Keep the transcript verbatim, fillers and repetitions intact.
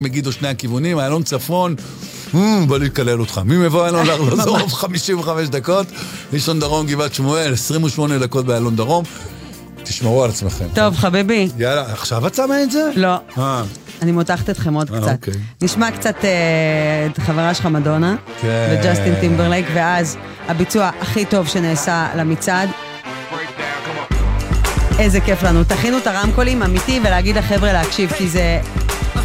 מגידו שני הכיוונים, איילון צפון, בוא להתקלל אותך. מי מבוא איילון לארלוזורוב? חמישים וחמש דקות, ראשון דרום, גבעת שמואל, עשרים ושמונה דקות באיילון דרום. תשמרו על עצמכם. טוב, חביבי. יאללה, עכשיו את שמה את זה? לא. אני מותחת אתכם עוד קצת. נשמע קצת את חברה שלך מדונה, וג'סטין טימברלייק, ואז הביצוע הכי טוב שנעשה למצעד. איזה כיף לנו. תכינו את הרמקולים אמיתי ולהגיד לחבר'ה להקשיב, כי זה